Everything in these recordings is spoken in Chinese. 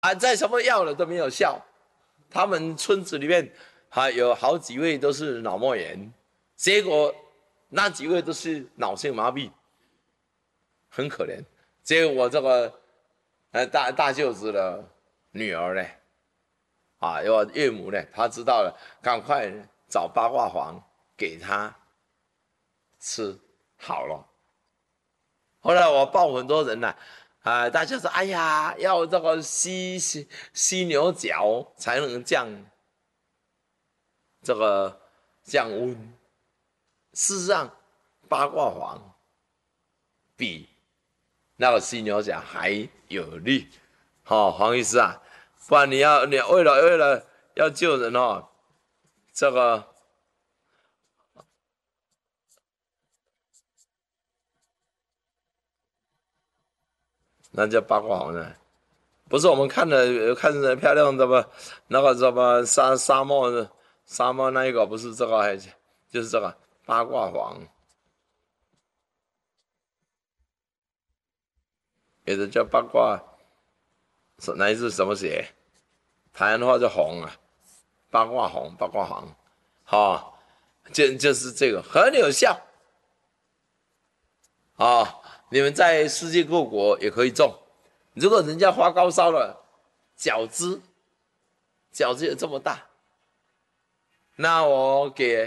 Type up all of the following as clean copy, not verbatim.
啊，再什么药了都没有效。他们村子里面还有好几位都是脑膜炎，结果那几位都是脑性麻痹，很可怜。结果我这个大舅子的女儿呢，啊，我岳母呢，她知道了，赶快找八卦黄给她吃，好了。后来我抱很多人呢，大家说，哎呀，要这个犀牛角才能降温。事实上，八卦黄比那个犀牛角还有利。黄医师啊，不然你为了要救人哦，这个那叫八卦黄呢？不是我们看着漂亮的吧？那个什么沙漠那一个不是这个，就是这个八卦黄，有的叫八卦，哪一字怎么写？台湾话叫红啊，八卦红、八卦黄，就是这个很有效啊！你们在世界各国也可以种。如果人家发高烧了，饺子有这么大，那我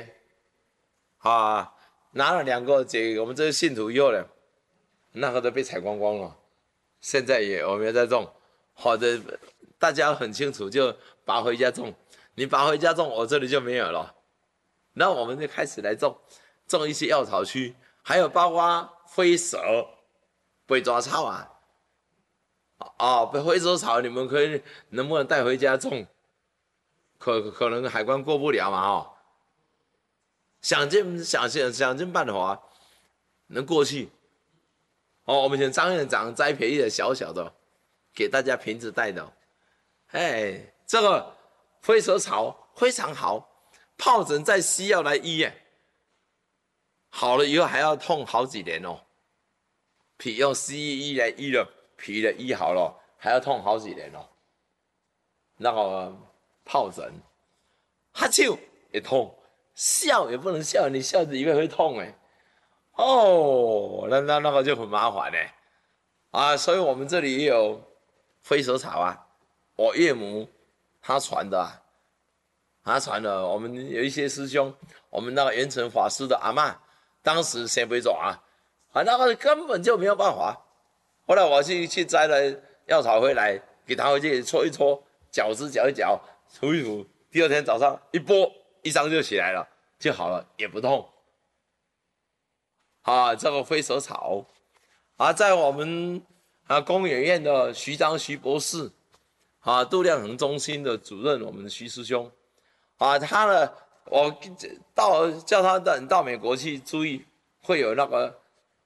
拿了2个给我们这些信徒以后呢，那个都被采光光了。现在我们也在种，好的，大家很清楚，就拔回家种。你拔回家种，我这里就没有了。那我们就开始来种一些药草区，还有包括灰蛇、鬼爪草啊。灰蛇草你们能不能带回家种？可能海关过不了嘛，想尽办法能过去。我们请张院长栽培一点小小的，给大家瓶子带的。这个灰蛇草非常好，疱疹在西药来医耶，好了以后还要痛好几年哦。用西医来医了，皮的医好了，还要痛好几年哦。那个疱疹，哈啾也痛，笑也不能笑，你笑里面会痛那个就很麻烦所以我们这里也有灰蛇草啊，我岳母她传的我们有一些师兄，我们那个圆成法师的阿嬷，当时先不走那个根本就没有办法。后来我去摘了药草回来，给他回去搓一搓，饺子搅一搅，涂一涂，第二天早上一拨，一张就起来了，就好了，也不痛。这个灰蛇草在我们工研院的徐博士度量衡中心的主任，我们的徐师兄他呢，我叫他到美国去注意，会有那个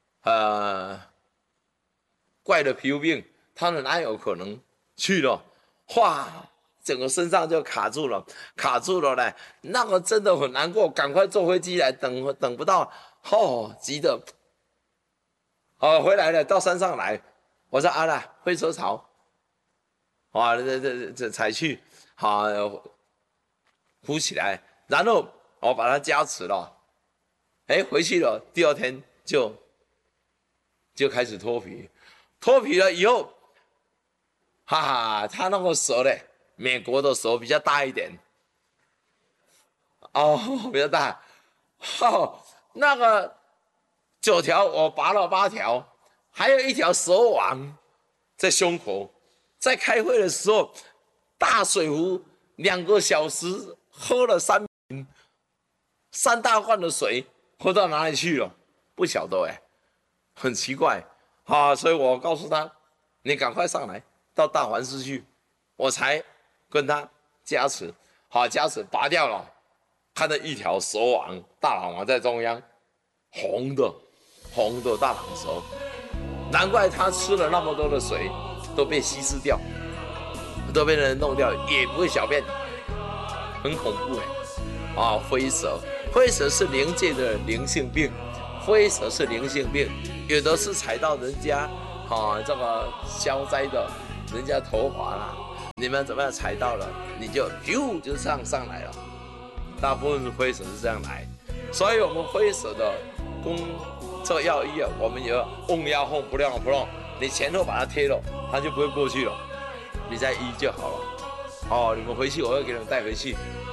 怪的皮肤病，他们哪有可能去了？整个身上就卡住了呢，那个真的很难过，赶快坐飞机来，等不到，急的，回来了，到山上来，我说灰蛇草，这才去，敷起来，然后我把它加持了，回去了，第二天就开始脱皮了以后，他那个蛇嘞，美国的蛇比较大一点，比较大，那个9条我拔了8条，还有1条蛇王在胸口。在开会的时候，大水壶2个小时喝了3大罐的水，喝到哪里去了？不晓得很奇怪所以我告诉他，你赶快上来到大环寺去，我才跟他加持，加持拔掉了，看到1条蛇王大狼王在中央，红的大狼蛇，难怪他吃了那么多的水都被稀释掉，都被人弄掉，也不会小便，很恐怖灰蛇是灵界的灵性病，有的是踩到人家这个消灾的，人家头发啦， 你们怎么样踩到了，你就就上来了。大部分灰蛇是这样来，所以我们灰蛇的这个要义啊，我们也要要轰不让，你前后把它贴了，它就不会过去了，你再移就好了。你们回去我会给你们带回去。